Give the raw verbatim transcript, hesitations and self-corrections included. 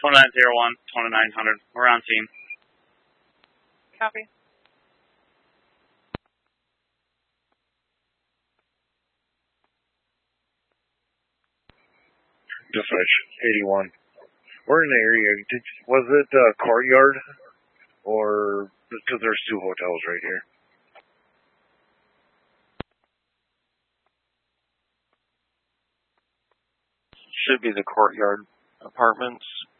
twenty-nine zero one, twenty-nine hundred. We're on team. Copy. Dispatch eighty-one. We're in the area. Did, was it uh, Courtyard? Or, because there's two hotels right here. Should be the Courtyard Apartments.